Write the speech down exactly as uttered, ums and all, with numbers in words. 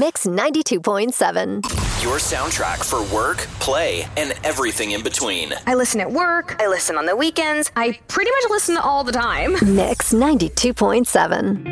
Mix ninety-two point seven. Your soundtrack for work, play, and everything in between. I listen at work. I listen on the weekends. I pretty much listen all the time. Mix ninety-two point seven.